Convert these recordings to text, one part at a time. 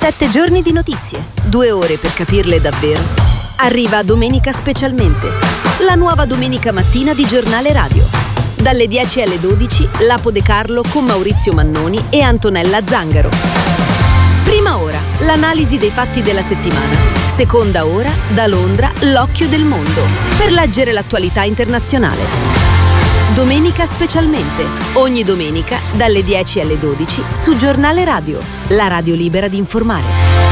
7 giorni di notizie, 2 ore per capirle davvero. Arriva Domenica Specialmente, la nuova domenica mattina di Giornale Radio. Dalle 10 alle 12, Lapo De Carlo con Maurizio Mannoni e Antonella Zangaro. Prima ora, l'analisi dei fatti della settimana. Seconda ora, da Londra, l'occhio del mondo, per leggere l'attualità internazionale. Domenica Specialmente, ogni domenica dalle 10 alle 12 su Giornale Radio, la radio libera di informare.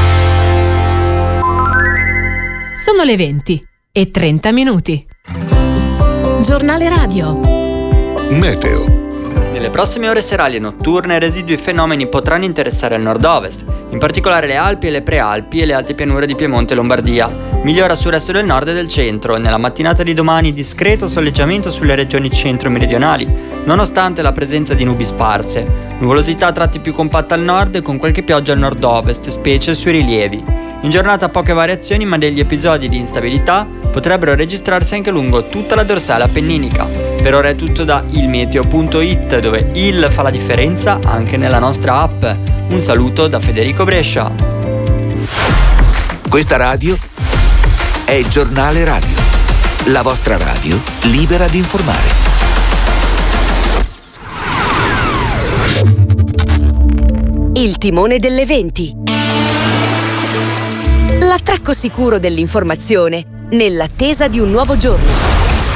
Sono le 20:30. Giornale Radio. Meteo. Nelle prossime ore serali e notturne residui fenomeni potranno interessare il nord-ovest, in particolare le Alpi e le Prealpi e le alte pianure di Piemonte e Lombardia. Migliora sul resto del nord e del centro e nella mattinata di domani discreto soleggiamento sulle regioni centro-meridionali, nonostante la presenza di nubi sparse. Nuvolosità a tratti più compatta al nord e con qualche pioggia al nord-ovest, specie sui rilievi. In giornata poche variazioni, ma degli episodi di instabilità potrebbero registrarsi anche lungo tutta la dorsale appenninica. Per ora è tutto da ilmeteo.it, dove il fa la differenza anche nella nostra app. Un saluto da Federico Brescia. Questa radio è il Giornale Radio, la vostra radio libera di informare. Il timone delle 20. L'attracco sicuro dell'informazione nell'attesa di un nuovo giorno.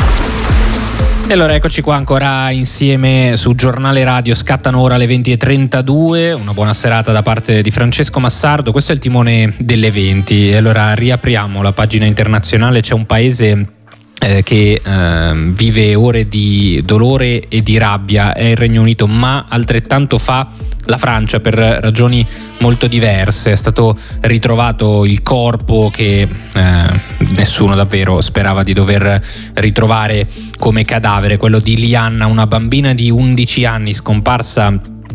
E allora eccoci qua ancora insieme su Giornale Radio. Scattano ora le 20:32. Una buona serata da parte di Francesco Massardo. Questo è il timone delle 20. E allora riapriamo la pagina internazionale. C'è un paese che vive ore di dolore e di rabbia, è il Regno Unito, ma altrettanto fa la Francia per ragioni molto diverse. È stato ritrovato il corpo che nessuno davvero sperava di dover ritrovare come cadavere, quello di Lianna, una bambina di 11 anni scomparsa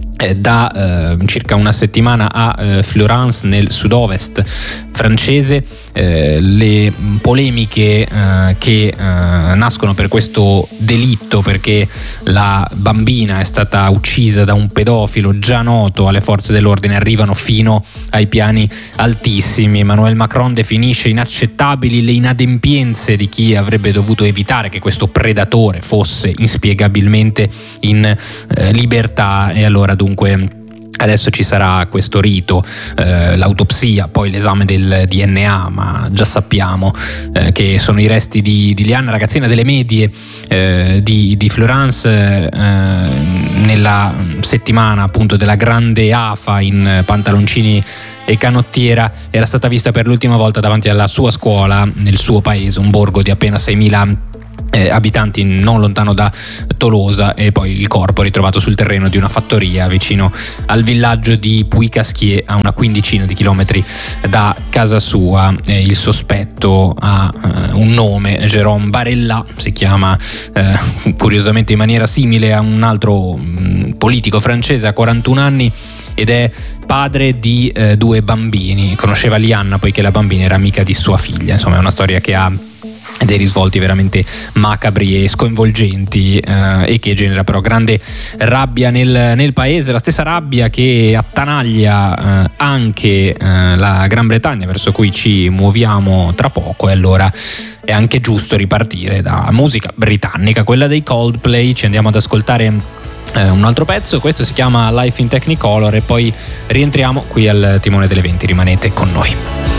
da circa una settimana a Fleurance nel sud-ovest francese. Le polemiche che nascono per questo delitto, perché la bambina è stata uccisa da un pedofilo già noto alle forze dell'ordine, arrivano fino ai piani altissimi. Emmanuel Macron definisce inaccettabili le inadempienze di chi avrebbe dovuto evitare che questo predatore fosse inspiegabilmente in libertà. E allora dunque adesso ci sarà questo rito, l'autopsia, poi l'esame del DNA, ma già sappiamo che sono i resti di Lianna, ragazzina delle medie di Fleurance, nella settimana appunto della grande afa in pantaloncini e canottiera. Era stata vista per l'ultima volta davanti alla sua scuola nel suo paese, un borgo di appena 6.000 abitanti non lontano da Tolosa, e poi il corpo ritrovato sul terreno di una fattoria vicino al villaggio di Puy-Casquier, a una quindicina di chilometri da casa sua. Il sospetto ha un nome, Jérôme Barella, si chiama curiosamente in maniera simile a un altro politico francese, ha 41 anni ed è padre di 2 bambini. Conosceva Lianna poiché la bambina era amica di sua figlia. Insomma, è una storia che ha dei risvolti veramente macabri e sconvolgenti, e che genera però grande rabbia nel paese, la stessa rabbia che attanaglia anche la Gran Bretagna, verso cui ci muoviamo tra poco. E allora è anche giusto ripartire da musica britannica, quella dei Coldplay. Ci andiamo ad ascoltare un altro pezzo, questo si chiama Life in Technicolor, e poi rientriamo qui al timone delle 20. Rimanete con noi.